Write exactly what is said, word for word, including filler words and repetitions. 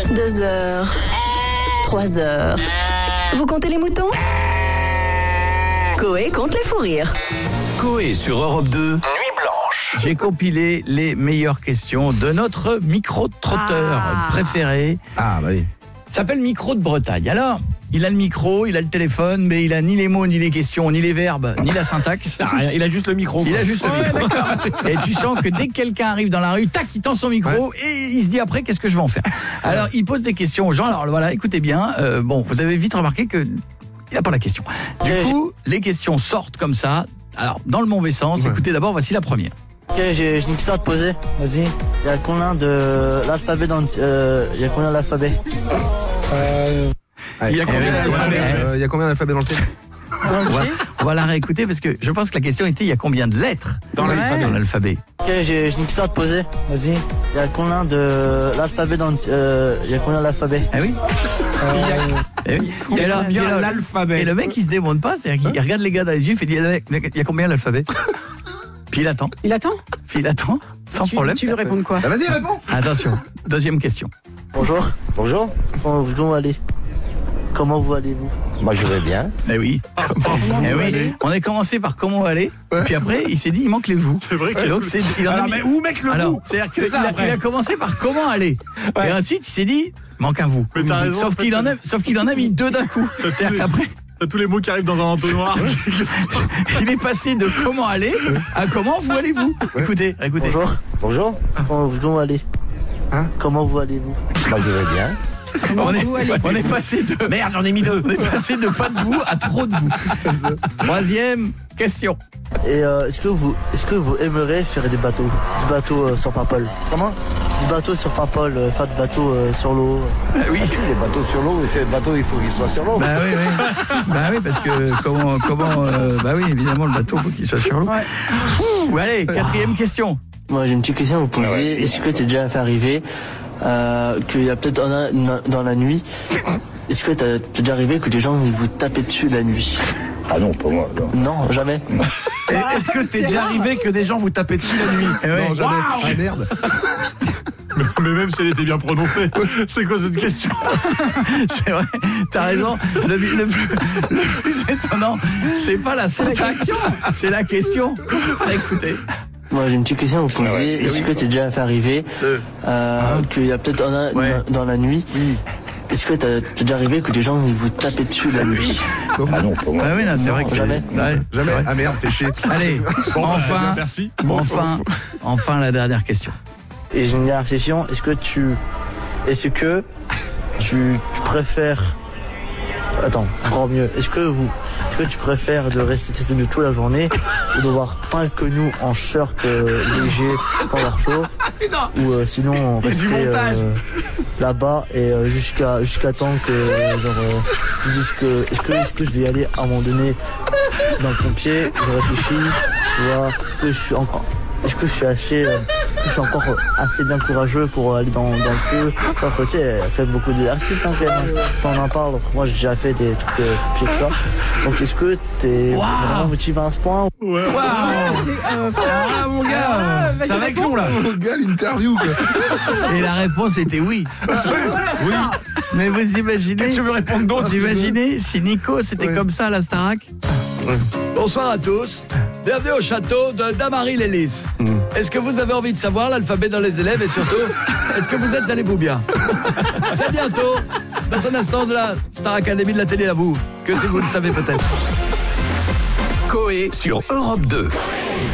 Deux heures. Trois heures. Vous comptez les moutons ? Coé compte les fous rires. Coé sur Europe deux, Nuit Blanche. J'ai compilé les meilleures questions de notre micro-trotteur Ah. préféré. Ah, bah oui. S'appelle Micro de Bretagne. Alors, il a le micro, il a le téléphone, mais il a ni les mots, ni les questions, ni les verbes, ni la syntaxe. Ah, rien, il a juste le micro. Il quoi. a juste le Ouais, micro. Et tu sens que dès que quelqu'un arrive dans la rue, tac, il tend son micro et il se dit après, qu'est-ce que je vais en faire ? Alors, il pose des questions aux gens. Alors voilà, écoutez bien. Euh, bon, vous avez vite remarqué que il n'a pas la question. Du coup, les questions sortent comme ça. Alors, dans le mauvais sens, Ouais. écoutez d'abord, voici la première. Ok, j'ai j'ai une question à te poser. Vas-y. Il y a combien de l'alphabet dans le... euh, il y a combien d'alphabet? Allez. Il y a combien Eh, d'alphabets euh, Il y a combien d'alphabets dans le ciel? On va, on va la réécouter parce que je pense que la question était il y a combien de lettres Dans l'alphabet. dans l'alphabet. Ok, j'ai j'ai une question à te poser. Vas-y. Il y a combien de l'alphabet dans le... euh, il y a combien d'alphabet? Ah oui. Il y a Eh oui. il y Et a alors, combien et alors- l'alphabet? Et le mec il se démonte pas, c'est-à-dire qu'il regarde les gars dans les yeux, il fait il y a combien l'alphabet? Puis il attend, Il attend puis il attend, sans tu, problème. Tu veux répondre quoi? Bah, vas-y, réponds. Attention, deuxième question. Bonjour. Bonjour. Comment, comment allez Comment vous allez-vous? Moi, je vais bien. Eh oui. Eh oui. On a commencé par comment aller, puis après il s'est dit il manque les vous. C'est vrai Et donc c'est il en a Alors, mis- mais où mettre le Alors, vous? c'est-à-dire qu'il C'est ça, a, après. il a commencé par comment aller. Et ensuite il s'est dit manque un vous. Mais t'as raison, sauf en fait, qu'il en a sauf qu'il en a mis deux d'un coup. C'est-à-dire qu'après T'as tous les mots qui arrivent dans un entonnoir. il est passé de comment aller à comment vous allez-vous. Écoutez, écoutez. Bonjour. Bonjour. Comment, comment allez Hein Comment vous allez-vous? Moi, je vais bien. On est, vous allez on est passé de Merde, j'en ai mis deux. on est passé de pas de vous à trop de vous. Troisième question. Et euh, est-ce que vous est-ce que vous aimeriez faire des bateaux? Du bateau euh, sur Paimpol. Comment? Du bateau sur Paimpol, euh, faire du bateau euh, sur l'eau. Oui. Les bateaux sur l'eau, c'est le bateau, il faut qu'il soit sur l'eau. Bah oui, oui. Bah oui, parce que comment, comment, euh, bah oui, évidemment, le bateau, faut qu'il soit sur l'eau. Ouh, allez, quatrième question. Moi j'ai une petite question à vous poser. Est-ce que t'es déjà fait arriver euh, qu'il y a peut-être dans la, dans la nuit, est-ce que t'as t'es déjà arrivé que des gens ils vous tapaient dessus la nuit? Ah non, pas moi. Non. Non, jamais. Et Est-ce que t'es déjà arrivé que des gens vous tapaient dessus la nuit? Eh ouais. Non, jamais. Waouh. Ah, merde. mais, mais même si elle était bien prononcée, c'est quoi cette question? C'est vrai, t'as raison. Le, le plus, le plus étonnant, c'est pas la syntaxe, c'est la question. Écoutez. Moi j'ai une petite question à vous poser. Ah ouais. Est-ce que t'es déjà fait arriver euh, qu'il y a peut-être dans la, Ouais. dans la nuit, est-ce que t'as t'es déjà arrivé que des gens ils vous tapaient dessus la nuit? Ah non, pas moi. Ah oui, non, c'est vrai que c'est. Jamais. Ouais, Jamais. c'est vrai. Ah merde, fais chier. Allez, Bon, enfin, bah, merci. enfin, enfin la dernière question. Et j'ai une dernière question. Est-ce que tu, est-ce que tu, tu préfères, attends, encore mieux. Est-ce que vous, est-ce que tu préfères de rester tête nue toute la journée ou de voir pas que nous en short euh, léger pendant chaud ou euh, sinon y a du rester montage. euh, là-bas et euh, jusqu'à jusqu'à temps que euh, genre euh, tu dises que est-ce que est-ce que je vais y aller à un moment donné dans le pompier, je réfléchis, tu vois, est-ce que je suis encore est-ce que je suis assez, euh, je suis encore assez bien courageux pour aller dans, dans le feu? Enfin, tu sais, il y a quand même beaucoup d'exercices, hein, quand même. T'en en parles. Donc, moi, j'ai déjà fait des trucs euh, pieds que ça. Donc, est-ce que t'es Wow. vraiment motivé à ce point? Waouh. C'est, euh, Ah mon gars, vas-y, ça va être réponds. long là. Oh, gars, l'interview, quoi. Et la réponse était oui. Oui. Mais vous imaginez, Qu'est-ce que tu veux répondre d'autre? vous imaginez si Nico c'était Ouais. comme ça à la Starac? Bonsoir à tous. Bienvenue au château de Damary-les-Lys. Est-ce que vous avez envie de savoir l'alphabet dans les élèves et surtout, est-ce que vous êtes allez-vous bien? C'est bientôt, dans un instant de la Star Academy de la télé à vous, que si vous le savez peut-être. Coé sur Europe deux.